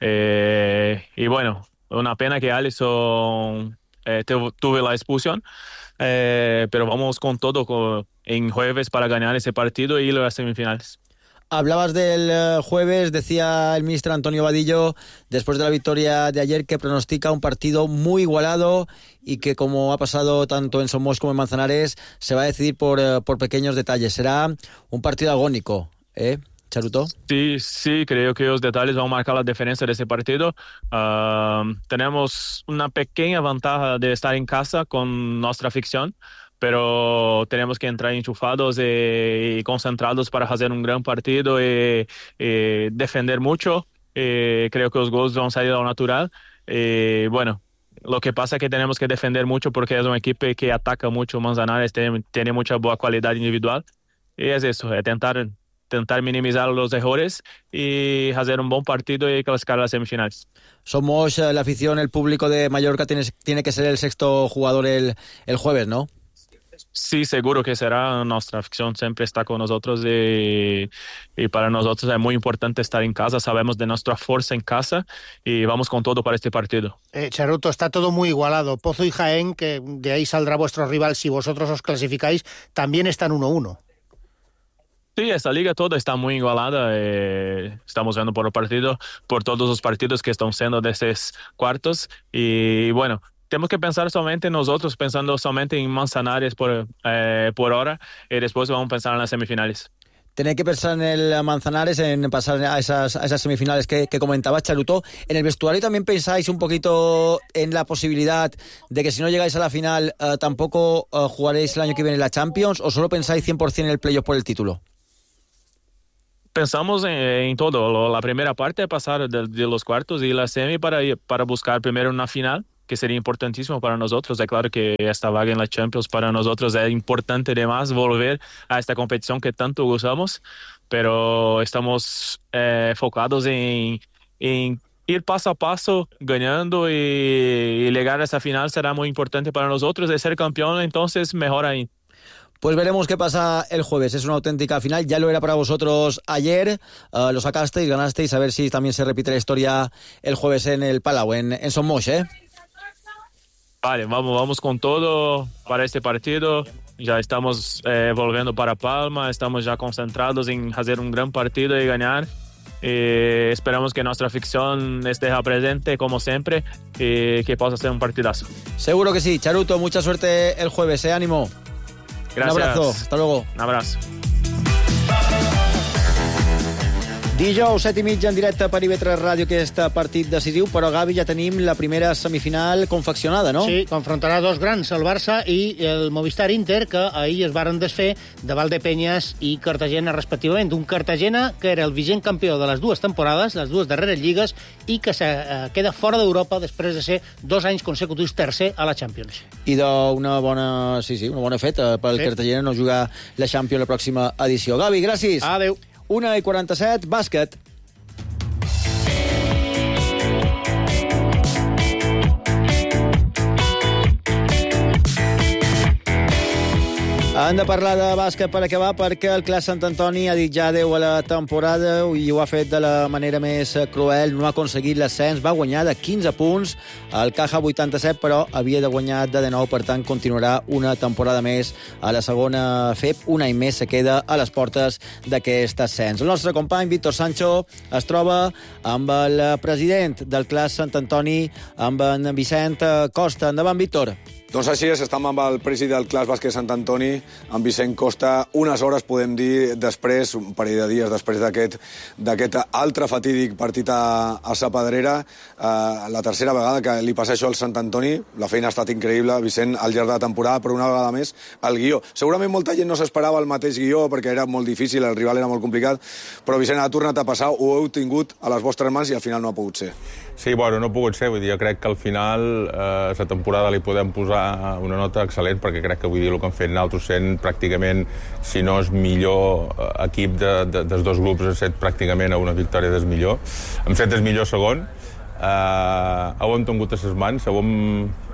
Eh, y bueno, una pena que Alisson eh, tuve la expulsión, eh, pero vamos con todo con, en jueves para ganar ese partido y las semifinales. Hablabas del uh, jueves, decía el ministro Antonio Vadillo, después de la victoria de ayer, que pronostica un partido muy igualado y que, como ha pasado tanto en Somos como en Manzanares, se va a decidir por, uh, por pequeños detalles. Será un partido agónico, ¿eh, Charuto? Sí, sí, creo que los detalles van a marcar la diferencia de ese partido. Uh, tenemos una pequeña ventaja de estar en casa con nuestra afición, pero tenemos que entrar enchufados y, y concentrados para hacer un gran partido y, y defender mucho. Y creo que los goles van a salir a lo natural. Y bueno, lo que pasa es que tenemos que defender mucho porque es un equipo que ataca mucho. Manzanares tiene, tiene mucha buena calidad individual. Y es eso, es tentar, tentar minimizar los errores y hacer un buen partido y clasificar a las semifinales. Somos la afición, el público de Mallorca tiene, tiene que ser el sexto jugador el, el jueves, ¿no? Sí, seguro que será. Nuestra afición siempre está con nosotros y, y para nosotros es muy importante estar en casa. Sabemos de nuestra fuerza en casa y vamos con todo para este partido. Eh, Charuto, está todo muy igualado. Pozo y Jaén, que de ahí saldrá vuestro rival si vosotros os clasificáis, también están uno uno. Sí, esta liga toda está muy igualada. Eh, estamos viendo por el partido, por todos los partidos que están siendo de estos cuartos y bueno, tenemos que pensar solamente en nosotros, pensando solamente en Manzanares por, eh, por hora, y después vamos a pensar en las semifinales. Tenéis que pensar en el Manzanares, en pasar a esas, a esas semifinales que, que comentabas, Charuto. En el vestuario también pensáis un poquito en la posibilidad de que si no llegáis a la final, eh, tampoco eh, jugaréis el año que viene la Champions, o solo pensáis cien por ciento en el playoff por el título. Pensamos en, en todo. La primera parte es pasar de, de los cuartos y la semi para, para buscar primero una final, que sería importantísimo para nosotros. Es claro que esta vaga en la Champions para nosotros es importante además volver a esta competición que tanto gozamos, pero estamos eh, focados en, en ir paso a paso ganando y, y llegar a esa final será muy importante para nosotros. De ser campeón, entonces mejor ahí. Pues veremos qué pasa el jueves. Es una auténtica final. Ya lo era para vosotros ayer. Uh, lo sacasteis, ganasteis. A ver si también se repite la historia el jueves en el Palau, en, en Somos, ¿eh? Vale, vamos, vamos con todo para este partido. Ya estamos eh, volviendo para Palma. Estamos ya concentrados en hacer un gran partido y ganar. Y esperamos que nuestra afición esté presente como siempre y que pueda ser un partidazo. Seguro que sí. Charuto, mucha suerte el jueves, ¿eh? Ánimo. Gracias. Un abrazo, hasta luego. Un abrazo. Dijous, set i mitja, en directe per I V tres Ràdio, aquest partit decisiu, però, Gavi, ja tenim la primera semifinal confeccionada, no? Sí, confrontarà dos grans, el Barça i el Movistar Inter, que ahir es varen desfer de Valdepeñas i Cartagena, respectivament. Un Cartagena que era el vigent campió de les dues temporades, les dues darreres lligues, i que se eh, queda fora d'Europa després de ser dos anys consecutius tercer a la Champions. I d'una bona, sí, sí, una bona feta pel sí. Cartagena no jugar la Champions la pròxima edició. Gavi, gràcies. Adéu. una i quaranta-set, bàsquet. Hem de parlar de bàsquet per acabar, perquè el Clas Sant Antoni ha dit ja adeu a la temporada i ho ha fet de la manera més cruel. No ha aconseguit l'ascens, va guanyar de quinze punts, el Caja vuitanta-set, però havia de guanyar de dinou, per tant continuarà una temporada més a la segona F E P. Un any més se queda a les portes d'aquest ascens. El nostre company Víctor Sancho es troba amb el president del Clas Sant Antoni, amb en Vicent Costa. Endavant, Víctor. Doncs així és, estem amb el president del Clas Bàsquet Sant Antoni, amb Vicent Costa, unes hores, podem dir, després, un parell de dies després d'aquest d'aquest altre fatídic partit a, a Sa Pedrera, eh, la tercera vegada que li passa això al Sant Antoni. La feina ha estat increïble, Vicent, al llarg de la temporada, però una vegada més, el guió. Segurament molta gent no s'esperava el mateix guió, perquè era molt difícil, el rival era molt complicat, però Vicent, ha tornat a passar, ho heu tingut a les vostres mans i al final no ha pogut ser. Sí, bueno, no ha pogut ser, vull dir, jo crec que al final eh, la temporada li podem posar una nota excel·lent, perquè crec que vull dir el que han fet nosaltres sent pràcticament, si no és millor equip de, de, dels dos grups, hem set pràcticament a una victòria del millor. Hem set el millor segon, eh, ho hem tingut a les mans, ho hem,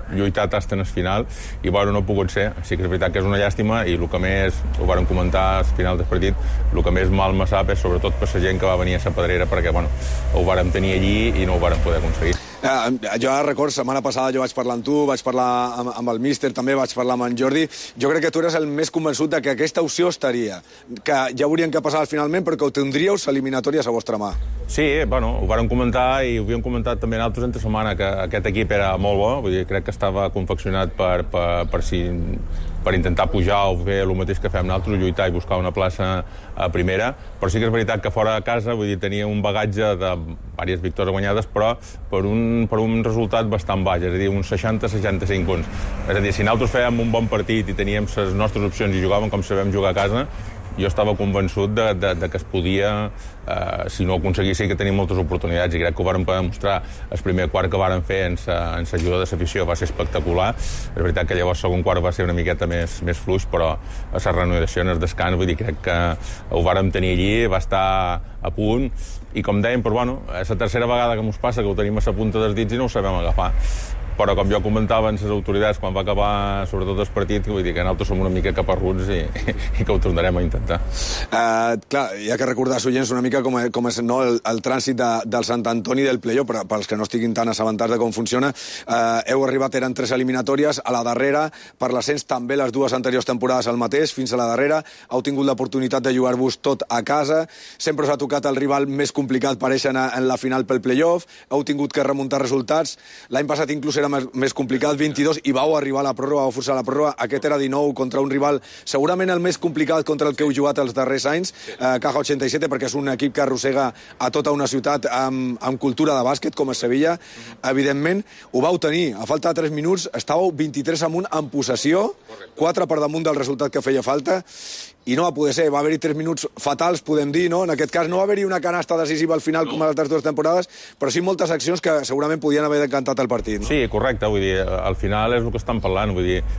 lluitat fins al final, i bueno, no ha pogut ser. Sí que és veritat que és una llàstima, i el que més, ho vàrem comentar al final del partit, el que més mal me sap és sobretot per la gent que va venir a la Pedrera, perquè bueno, ho vàrem tenir allí i no ho vàrem poder aconseguir. Eh, jo recordo, setmana passada jo vaig parlar amb tu, vaig parlar amb, amb el míster, també vaig parlar amb en Jordi. Jo crec que tu eres el més convençut de que aquesta opció estaria, que ja haurien que passar finalment, perquè ho tindríeu l'eliminatòria a la vostra mà. Sí, bueno, ho vàrem comentar i ho havíem comentat també nosaltres entre setmana, que aquest equip era molt bo, vull dir, crec que estava confeccionat per, per, per, si, per intentar pujar o fer el mateix que fem nosaltres, lluitar i buscar una plaça a primera, però sí que és veritat que fora de casa, vull dir, tenia un bagatge de diverses victòries guanyades, però per un, per un resultat bastant baix, és a dir, uns seixanta a seixanta-cinc punts. És a dir, si nosaltres fèiem un bon partit i teníem les nostres opcions i jugàvem com sabem jugar a casa, jo estava convençut de, de, de que es podia, eh, si no aconseguir, sí que tenim moltes oportunitats, i crec que ho vàrem poder demostrar el primer quart que vàrem fer en l'ajuda de l'afició, va ser espectacular. És veritat que llavors el segon quart va ser una miqueta més, més fluix, però a la renovació en el descans, vull dir, crec que ho vàrem tenir allí, va estar a punt, i com dèiem, però, bueno, és la tercera vegada que ens passa que ho tenim a la punta dels dits i no ho sabem agafar. Però com jo comentava en les autoritats quan va acabar sobretot el partit, vull dir que nosaltres som una mica caparruts i, i que ho tornarem a intentar. Uh, clar, hi ha que recordar, Sollens, una mica com, com és no, el, el trànsit de, del Sant Antoni del playoff, però pels que no estiguin tan assabentats de com funciona, uh, heu arribat, eren tres eliminatòries, a la darrera, per l'ascens també les dues anteriors temporades al mateix, fins a la darrera, heu tingut l'oportunitat de jugar-vos tot a casa, sempre us ha tocat el rival més complicat, pareixen, en la final pel playoff, heu tingut que remuntar resultats, l'any passat inclús era més, més complicat, vint-i-dos, i vau arribar a la pròrroga, vau forçar la pròrroga, aquest era dinou contra un rival segurament el més complicat contra el que heu jugat els darrers anys, eh, Caja ochenta i set, perquè és un equip que arrossega a tota una ciutat amb, amb cultura de bàsquet, com és Sevilla. Evidentment, ho vau tenir, a falta de tres minuts, estàveu vint-i-tres amunt en possessió, quatre per damunt del resultat que feia falta, i no va poder ser, va haver-hi tres minuts fatals, podem dir, no? En aquest cas no va haver-hi una canasta decisiva al final, com a les altres dues temporades, però sí moltes accions que segurament podien haver decantat el partit, no? Sí, correcte, vull dir, al final és el que estan parlant, vull dir,